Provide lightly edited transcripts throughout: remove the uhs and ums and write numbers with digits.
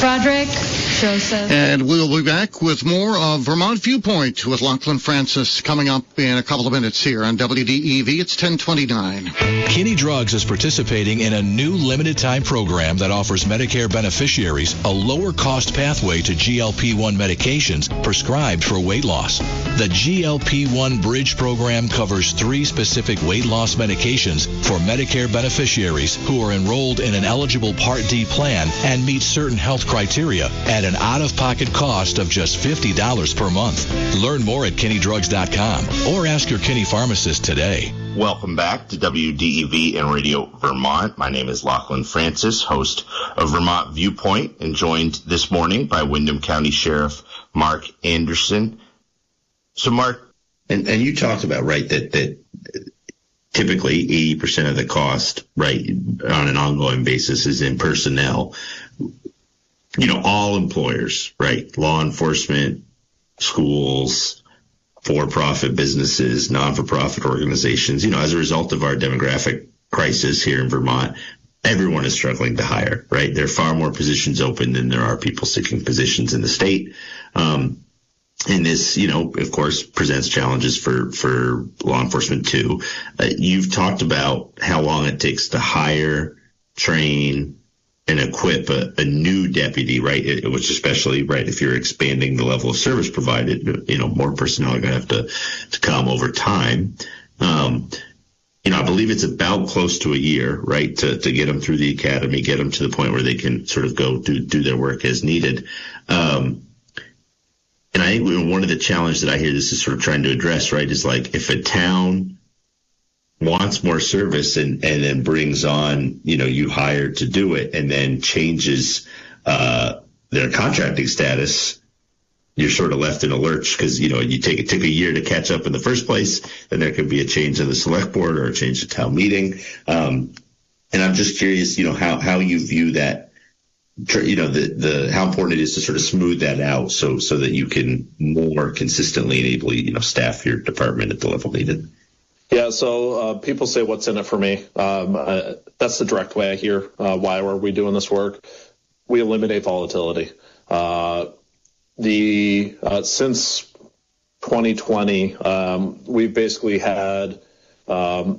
Broderick, Joseph. And we'll be back with more of Vermont Viewpoint with Lachlan Francis coming up in a couple of minutes here on WDEV. It's 10:29. Kinney Drugs is participating in a new limited-time program that offers Medicare beneficiaries a lower-cost pathway to GLP-1 medications prescribed for weight loss. The GLP-1 Bridge program covers 3 specific weight loss medications for Medicare beneficiaries who are enrolled in an eligible Part D plan and meet certain health criteria at an out-of-pocket cost of just $50 per month. Learn more at KinneyDrugs.com or ask your Kinney pharmacist today. Welcome back to WDEV and Radio Vermont. My name is Lachlan Francis, host of Vermont Viewpoint, and joined this morning by Windham County Sheriff Mark Anderson. So, Mark, and you talked about, right, that typically 80% of the cost, right, on an ongoing basis is in personnel. You know, all employers, right, law enforcement, schools, for-profit businesses, non-for-profit organizations, you know, as a result of our demographic crisis here in Vermont, everyone is struggling to hire, right? There are far more positions open than there are people seeking positions in the state. And this, you know, of course, presents challenges for law enforcement too. You've talked about how long it takes to hire, train, and equip a new deputy, right? Which especially, right, if you're expanding the level of service provided, you know, more personnel are going to have to come over time. You know, I believe it's about close to a year, right, to get them through the academy, get them to the point where they can sort of go do their work as needed. And I think one of the challenges that I hear this is sort of trying to address, right, is like if a town wants more service and then brings on, you know, you hired to do it and then changes their contracting status, you're sort of left in a lurch because, you know, it took a year to catch up in the first place, then there could be a change in the select board or a change to town meeting. And I'm just curious, you know, how you view that, you know, the how important it is to sort of smooth that out so that you can more consistently and ably, you know, staff your department at the level needed. Yeah, so people say, what's in it for me? That's the direct way I hear why are we doing this work. We eliminate volatility. Since 2020, we've basically had a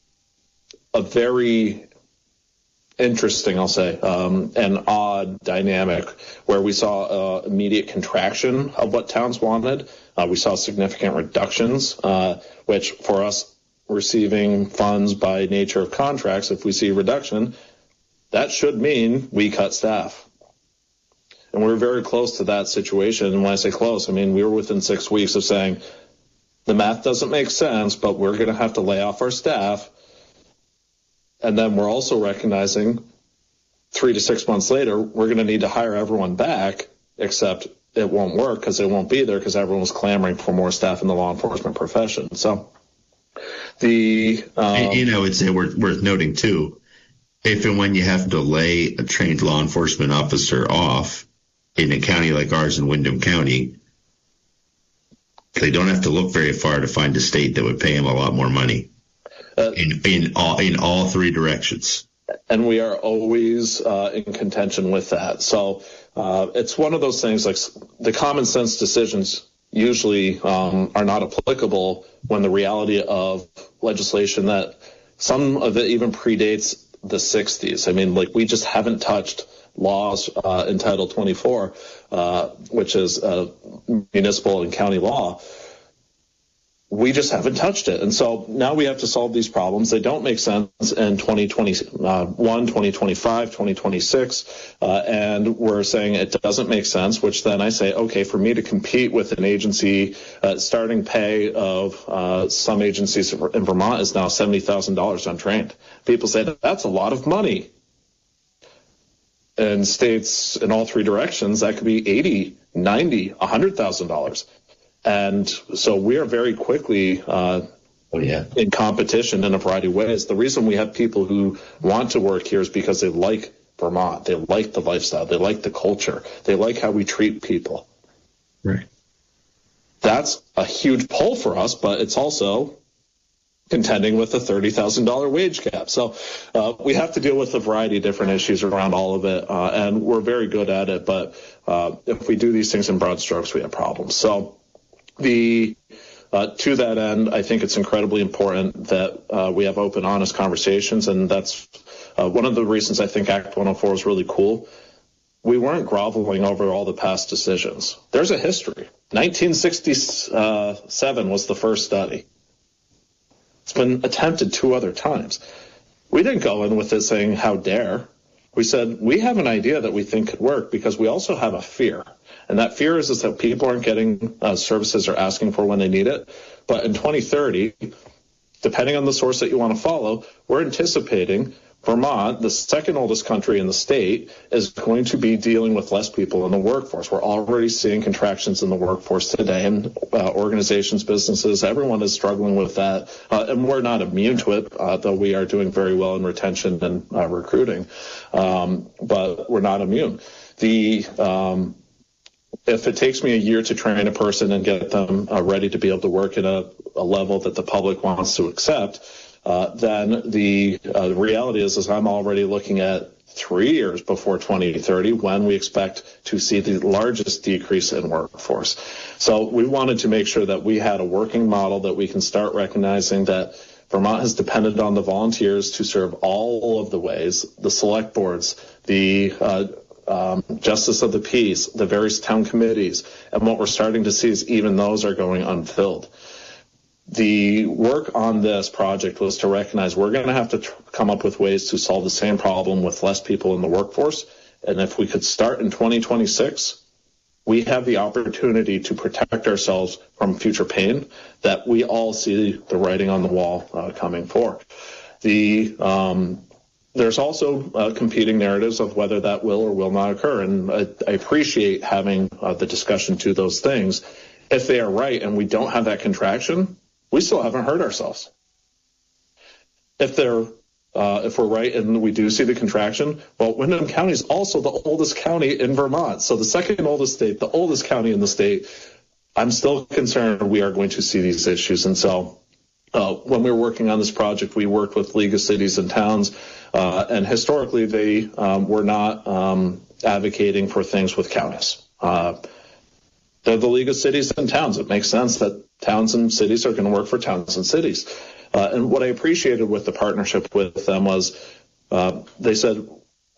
very interesting, I'll say, and odd dynamic where we saw immediate contraction of what towns wanted. We saw significant reductions, which for us receiving funds by nature of contracts, if we see a reduction, that should mean we cut staff. And we're very close to that situation. And when I say close, I mean we were within 6 weeks of saying the math doesn't make sense, but we're going to have to lay off our staff. And then we're also recognizing 3 to 6 months later, we're going to need to hire everyone back, except it won't work because it won't be there because everyone was clamoring for more staff in the law enforcement profession. So you know, it's worth noting too, if and when you have to lay a trained law enforcement officer off in a county like ours in Windham County, they don't have to look very far to find a state that would pay them a lot more money in all 3 directions. And we are always in contention with that. So it's one of those things, like the common sense decisions usually are not applicable when the reality of legislation that some of it even predates the 60s. I mean, like we just haven't touched laws in Title 24, which is municipal and county law. We just haven't touched it. And so now we have to solve these problems. They don't make sense in 2021, 2025, 2026. And we're saying it doesn't make sense, which then I say, okay, for me to compete with an agency, starting pay of some agencies in Vermont is now $70,000 untrained. People say that's a lot of money. In states in all 3 directions, that could be $80,000, $90,000, $100,000. And so we are very quickly in competition in a variety of ways. The reason we have people who want to work here is because they like Vermont. They like the lifestyle. They like the culture. They like how we treat people. Right. That's a huge pull for us, but it's also contending with a $30,000 wage cap. So we have to deal with a variety of different issues around all of it, and we're very good at it. But if we do these things in broad strokes, we have problems. So to that end, I think it's incredibly important that we have open, honest conversations, and that's one of the reasons I think Act 104 is really cool. We weren't groveling over all the past decisions. There's a history. 1967 was the first study. It's been attempted 2 other times. We didn't go in with it saying, how dare. We said, we have an idea that we think could work because we also have a fear. And that fear is that people aren't getting services they're asking for when they need it. But in 2030, depending on the source that you want to follow, we're anticipating Vermont, the second oldest country in the state, is going to be dealing with less people in the workforce. We're already seeing contractions in the workforce today, and organizations, businesses, everyone is struggling with that. And we're not immune to it, though we are doing very well in retention and recruiting. But we're not immune. If it takes me a year to train a person and get them ready to be able to work at a level that the public wants to accept, then the reality is I'm already looking at 3 years before 2030 when we expect to see the largest decrease in workforce. So we wanted to make sure that we had a working model that we can start recognizing that Vermont has depended on the volunteers to serve all of the ways, the select boards, the Justice of the Peace, the various town committees, and what we're starting to see is even those are going unfilled. The work on this project was to recognize we're going to have to come up with ways to solve the same problem with less people in the workforce. And if we could start in 2026, we have the opportunity to protect ourselves from future pain that we all see the writing on the wall coming for. There's also competing narratives of whether that will or will not occur. And I appreciate having the discussion to those things. If they are right and we don't have that contraction, we still haven't hurt ourselves. If we're right and we do see the contraction, well, Windham County is also the oldest county in Vermont. So the second oldest state, the oldest county in the state, I'm still concerned we are going to see these issues. And so when we were working on this project, we worked with League of Cities and Towns, and historically they were not advocating for things with counties. They're the League of Cities and Towns. It makes sense that towns and cities are going to work for towns and cities. And what I appreciated with the partnership with them was they said,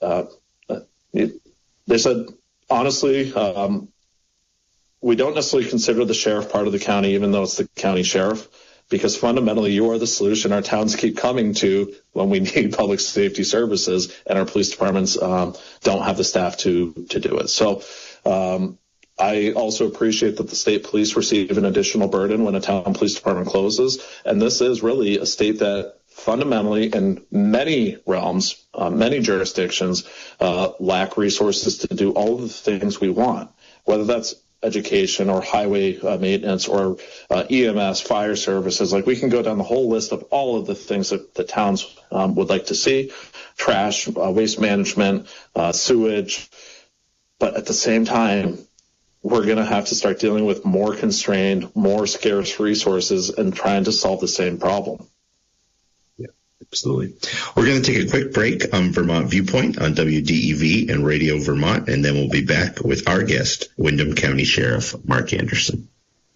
honestly, we don't necessarily consider the sheriff part of the county, even though it's the county sheriff, because fundamentally you are the solution our towns keep coming to when we need public safety services, and our police departments don't have the staff to do it. So I also appreciate that the state police receive an additional burden when a town police department closes. And this is really a state that fundamentally in many realms, many jurisdictions, lack resources to do all of the things we want, whether that's education or highway maintenance or EMS, fire services. Like we can go down the whole list of all of the things that the towns would like to see, trash, waste management, sewage. But at the same time, we're going to have to start dealing with more constrained, more scarce resources and trying to solve the same problem. Yeah, absolutely. We're going to take a quick break on Vermont Viewpoint on WDEV and Radio Vermont, and then we'll be back with our guest, Windham County Sheriff Mark Anderson.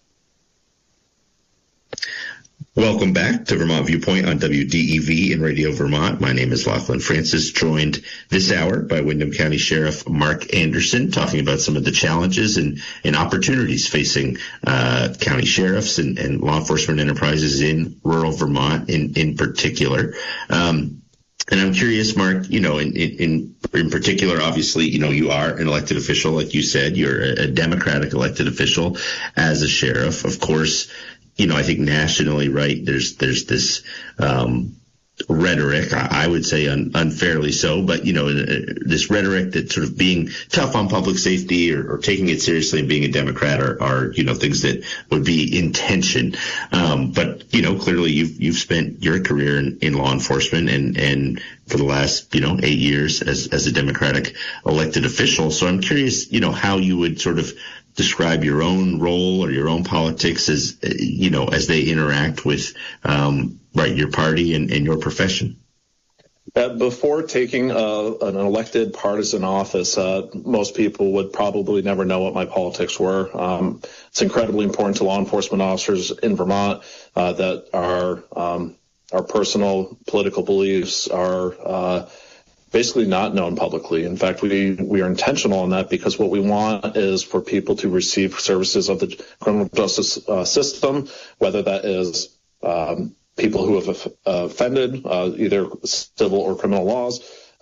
Welcome back to Vermont Viewpoint on WDEV and Radio Vermont. My name is Lachlan Francis, joined this hour by Windham County Sheriff Mark Anderson, talking about some of the challenges and opportunities facing county sheriffs and law enforcement enterprises in rural Vermont in particular. And I'm curious, Mark, in particular, obviously, you are an elected official. Like you said, you're a Democratic elected official as a sheriff. Of course, I think nationally, right, there's this rhetoric, I would say unfairly so, but, this rhetoric that sort of being tough on public safety or taking it seriously and being a Democrat are things that would be in tension. But, clearly you've spent your career in law enforcement and for the last, 8 years as a Democratic elected official. So I'm curious, how you would sort of describe your own role or your own politics as, as they interact with, your party and your profession? Before taking an elected partisan office, most people would probably never know what my politics were. It's incredibly important to law enforcement officers in Vermont that our personal political beliefs are basically not known publicly. In fact, we are intentional on that because what we want is for people to receive services of the criminal justice system, whether that is people who have offended either civil or criminal laws,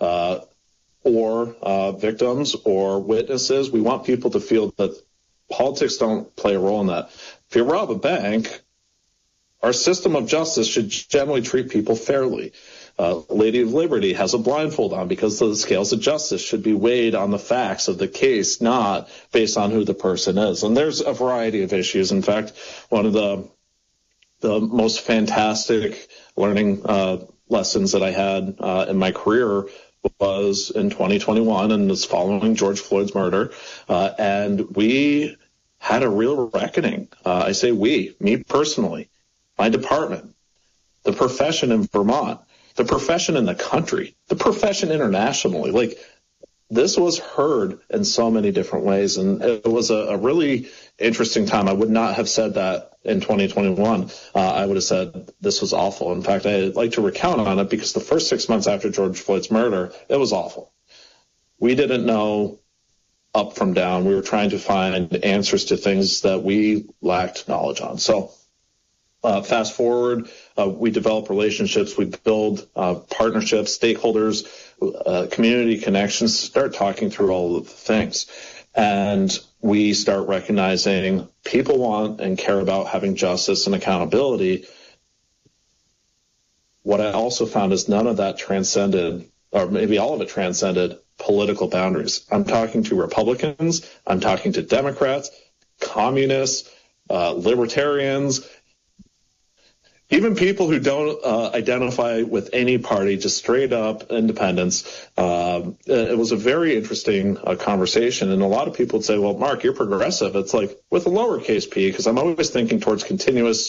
or victims or witnesses. We want people to feel that politics don't play a role in that. If you rob a bank, our system of justice should generally treat people fairly. Lady of Liberty has a blindfold on because the scales of justice should be weighed on the facts of the case, not based on who the person is. And there's a variety of issues. In fact, one of the most fantastic learning lessons that I had in my career was in 2021, and it's following George Floyd's murder. And we had a real reckoning. I say we, me personally, my department, the profession in Vermont, the profession in the country, the profession internationally. Like, this was heard in so many different ways, and it was a really interesting time. I would not have said that in 2021. I would have said this was awful. In fact, I'd like to recount on it because the first 6 months after George Floyd's murder, it was awful. We didn't know up from down. We were trying to find answers to things that we lacked knowledge on. So fast forward, we develop relationships, we build partnerships, stakeholders, community connections, start talking through all of the things. And we start recognizing people want and care about having justice and accountability. What I also found is none of that transcended, or maybe all of it transcended, political boundaries. I'm talking to Republicans, I'm talking to Democrats, communists, libertarians, even people who don't identify with any party, just straight up independents. It was a very interesting conversation. And a lot of people would say, well, Mark, you're progressive. It's like with a lowercase p, because I'm always thinking towards continuous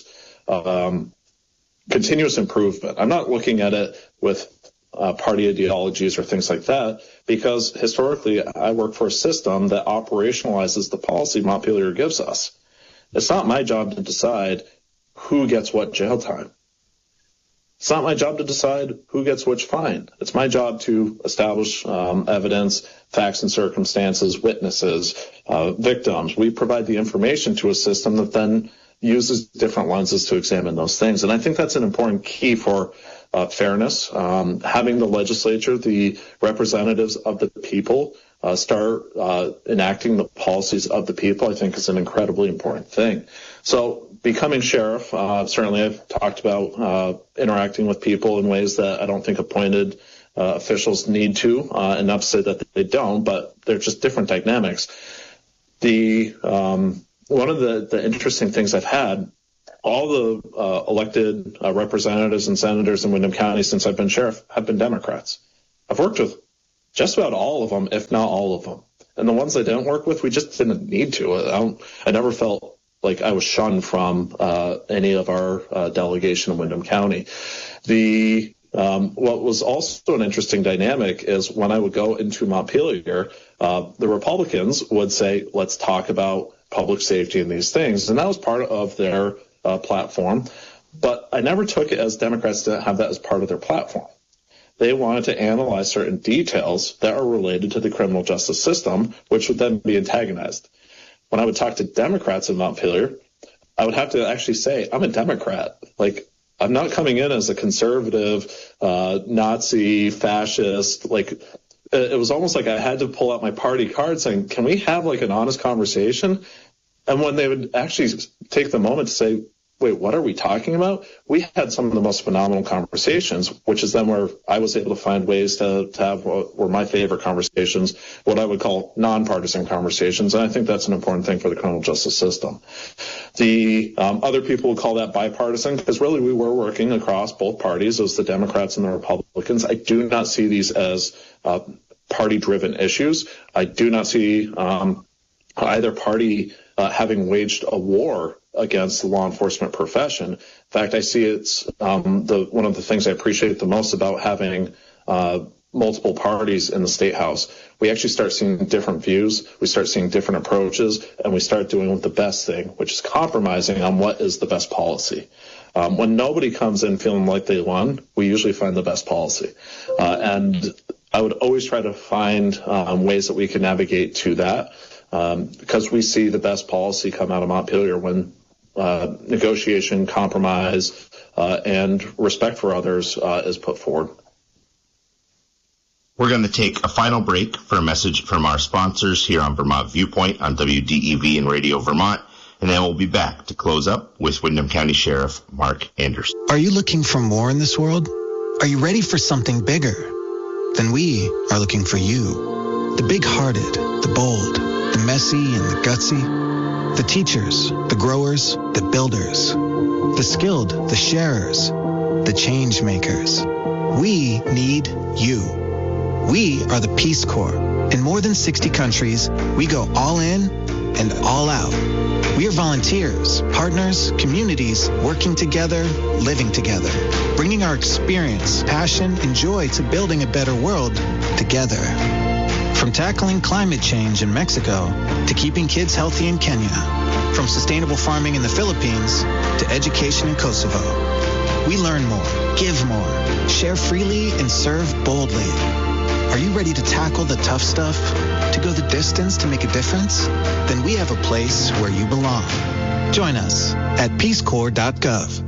improvement. I'm not looking at it with party ideologies or things like that, because historically I work for a system that operationalizes the policy Montpelier gives us. It's not my job to decide who gets what jail time. It's not my job to decide who gets which fine. It's my job to establish evidence, facts and circumstances, witnesses, victims. We provide the information to a system that then uses different lenses to examine those things. And I think that's an important key for fairness. Having the legislature, the representatives of the people, start enacting the policies of the people, I think is an incredibly important thing. So becoming sheriff, certainly I've talked about interacting with people in ways that I don't think appointed officials need to, and not to say that they don't, but they're just different dynamics. One of the interesting things I've had, all the elected representatives and senators in Windham County since I've been sheriff have been Democrats. I've worked with just about all of them, if not all of them. And the ones I didn't work with, we just didn't need to. I never felt like I was shunned from any of our delegation in Windham County. What was also an interesting dynamic is when I would go into Montpelier, the Republicans would say, let's talk about public safety and these things. And that was part of their platform. But I never took it as Democrats didn't have that as part of their platform. They wanted to analyze certain details that are related to the criminal justice system, which would then be antagonized. When I would talk to Democrats in Montpelier, I would have to actually say, I'm a Democrat. Like, I'm not coming in as a conservative, Nazi, fascist. Like, it was almost like I had to pull out my party card saying, can we have like an honest conversation? And when they would actually take the moment to say, wait, what are we talking about? We had some of the most phenomenal conversations, which is then where I was able to find ways to have what were my favorite conversations, what I would call nonpartisan conversations. And I think that's an important thing for the criminal justice system. The other people would call that bipartisan, because really we were working across both parties. It was the Democrats and the Republicans. I do not see these as party-driven issues. I do not see either party having waged a war against the law enforcement profession. In fact, I see it's one of the things I appreciate the most about having multiple parties in the State House. We actually start seeing different views, we start seeing different approaches, and we start doing the best thing, which is compromising on what is the best policy. When nobody comes in feeling like they won, we usually find the best policy. And I would always try to find ways that we can navigate to that, because we see the best policy come out of Montpelier when negotiation, compromise, and respect for others is put forward. We're going to take a final break for a message from our sponsors here on Vermont Viewpoint on WDEV and Radio Vermont, and then we'll be back to close up with Windham County Sheriff Mark Anderson. Are you looking for more in this world? Are you ready for something bigger? Then we are looking for you. The big-hearted, the bold, the messy and the gutsy, the teachers, the growers, the builders, the skilled, the sharers, the change makers. We need you. We are the Peace Corps. In more than 60 countries, we go all in and all out. We are volunteers, partners, communities, working together, living together, bringing our experience, passion, and joy to building a better world together. From tackling climate change in Mexico to keeping kids healthy in Kenya, from sustainable farming in the Philippines to education in Kosovo. We learn more, give more, share freely, and serve boldly. Are you ready to tackle the tough stuff? To go the distance to make a difference? Then we have a place where you belong. Join us at peacecorps.gov.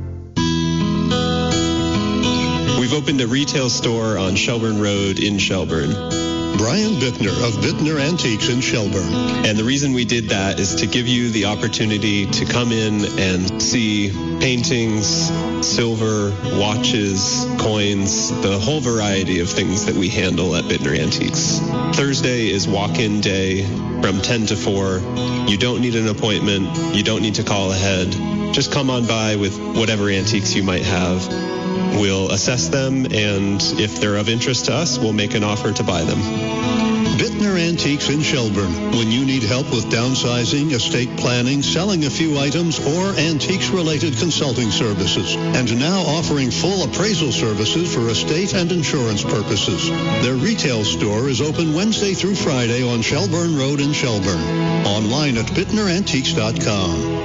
We've opened a retail store on Shelburne Road in Shelburne. Brian Bittner of Bittner Antiques in Shelburne. And the reason we did that is to give you the opportunity to come in and see paintings, silver, watches, coins, the whole variety of things that we handle at Bittner Antiques. Thursday is walk-in day from 10 to 4. You don't need an appointment. You don't need to call ahead. Just come on by with whatever antiques you might have. We'll assess them, and if they're of interest to us, we'll make an offer to buy them. Bittner Antiques in Shelburne. When you need help with downsizing, estate planning, selling a few items, or antiques-related consulting services. And now offering full appraisal services for estate and insurance purposes. Their retail store is open Wednesday through Friday on Shelburne Road in Shelburne. Online at bittnerantiques.com.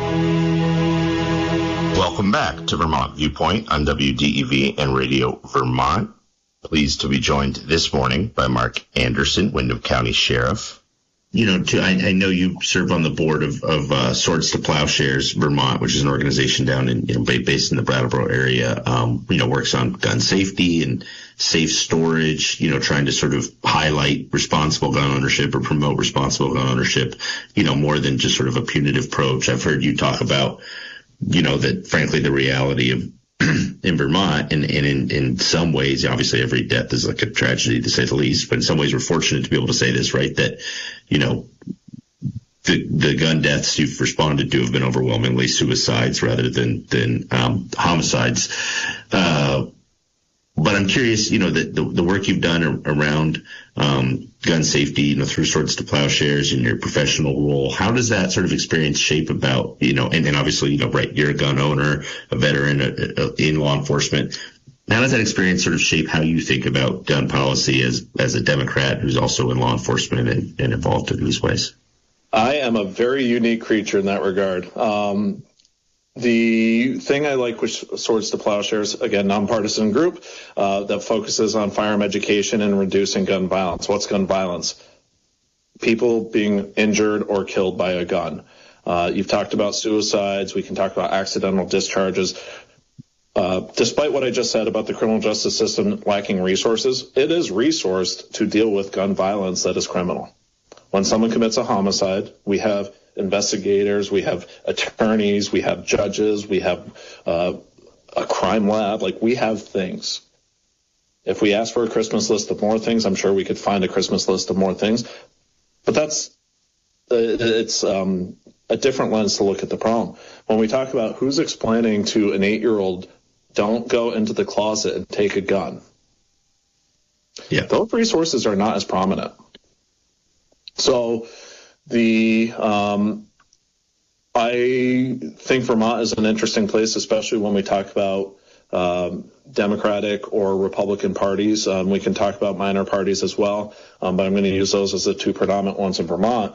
Welcome back to Vermont Viewpoint on WDEV and Radio Vermont. Pleased to be joined this morning by Mark Anderson, Windham County Sheriff. You know, I know you serve on the board of Swords to Plowshares Vermont, which is an organization down in based in the Brattleboro area. Works on gun safety and safe storage. Trying to sort of highlight responsible gun ownership or promote responsible gun ownership. More than just sort of a punitive approach. I've heard you talk about, that frankly the reality of in Vermont, and in some ways, obviously every death is like a tragedy to say the least, but in some ways we're fortunate to be able to say this, right? That, the gun deaths you've responded to have been overwhelmingly suicides rather than homicides. But I'm curious, the work you've done around gun safety, through Swords to Plowshares and your professional role, how does that sort of experience shape about, and obviously, right, you're a gun owner, a veteran in law enforcement. How does that experience sort of shape how you think about gun policy as a Democrat who's also in law enforcement and involved in these ways? I am a very unique creature in that regard. The thing I like with Swords to Plowshares, again, nonpartisan group that focuses on firearm education and reducing gun violence. What's gun violence? People being injured or killed by a gun. You've talked about suicides. We can talk about accidental discharges. Despite what I just said about the criminal justice system lacking resources, it is resourced to deal with gun violence that is criminal. When someone commits a homicide, we have investigators, we have attorneys, we have judges, we have a crime lab. We have things. If we ask for a Christmas list of more things, I'm sure we could find a Christmas list of more things. But it's a different lens to look at the problem. When we talk about who's explaining to an 8-year-old, don't go into the closet and take a gun. Yeah. Those resources are not as prominent. So I think Vermont is an interesting place, especially when we talk about Democratic or Republican parties. We can talk about minor parties as well, but I'm going to use those as the two predominant ones in Vermont.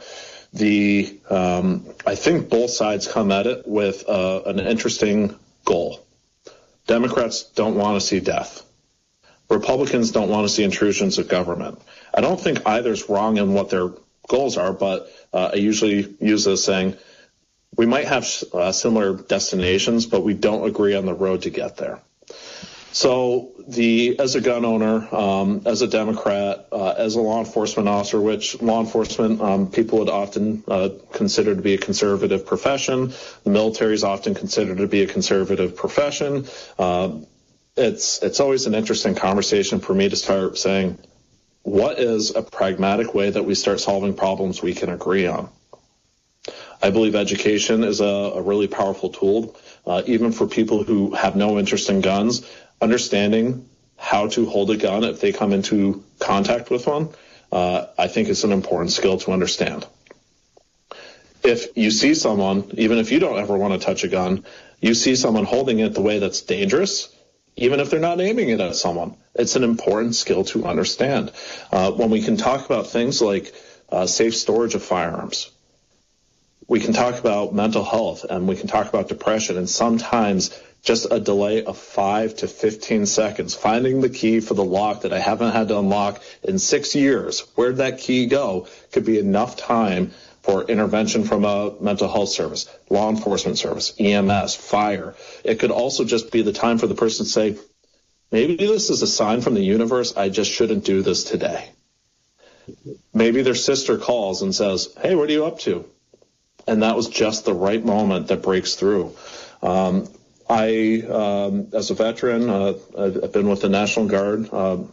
I think both sides come at it with an interesting goal. Democrats don't want to see death. Republicans don't want to see intrusions of government. I don't think either's wrong in what their goals are, but I usually use this saying, we might have similar destinations, but we don't agree on the road to get there. So as a gun owner, as a Democrat, as a law enforcement officer, which law enforcement people would often consider to be a conservative profession, the military is often considered to be a conservative profession. It's always an interesting conversation for me to start saying, what is a pragmatic way that we start solving problems we can agree on? I believe education is a really powerful tool, even for people who have no interest in guns. Understanding how to hold a gun if they come into contact with one, I think is an important skill to understand. If you see someone, even if you don't ever want to touch a gun, you see someone holding it the way that's dangerous, even if they're not aiming it at someone, it's an important skill to understand. When we can talk about things like safe storage of firearms, we can talk about mental health, and we can talk about depression, and sometimes just a delay of 5 to 15 seconds, finding the key for the lock that I haven't had to unlock in 6 years, where'd that key go, could be enough time for intervention from a mental health service, law enforcement service, EMS, fire. It could also just be the time for the person to say, maybe this is a sign from the universe, I just shouldn't do this today. Maybe their sister calls and says, hey, what are you up to? And that was just the right moment that breaks through. I, as a veteran, I've been with the National Guard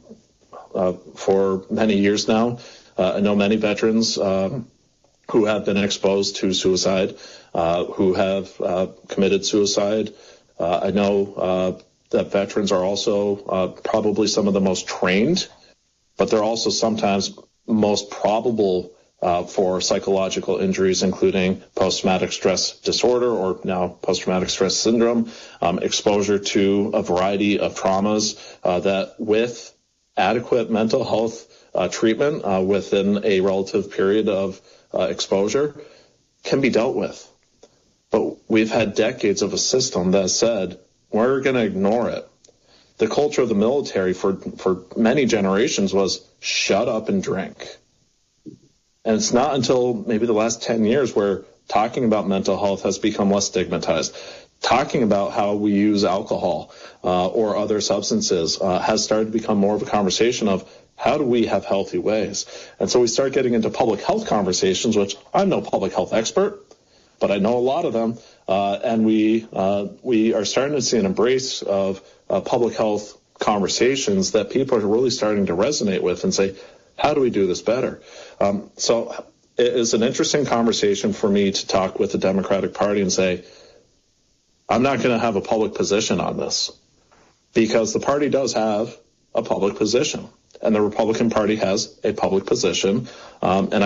for many years now. I know many veterans who have been exposed to suicide, who have committed suicide. I know that veterans are also probably some of the most trained, but they're also sometimes most probable for psychological injuries, including post-traumatic stress disorder, or now post-traumatic stress syndrome, exposure to a variety of traumas that with adequate mental health treatment within a relative period of exposure can be dealt with. But we've had decades of a system that said, we're going to ignore it. The culture of the military for many generations was shut up and drink. And it's not until maybe the last 10 years where talking about mental health has become less stigmatized. Talking about how we use alcohol or other substances has started to become more of a conversation of how do we have healthy ways? And so we start getting into public health conversations, which I'm no public health expert, but I know a lot of them. And we are starting to see an embrace of public health conversations that people are really starting to resonate with and say, how do we do this better? So it is an interesting conversation for me to talk with the Democratic Party and say, I'm not going to have a public position on this, because the party does have a public position and the Republican Party has a public position. And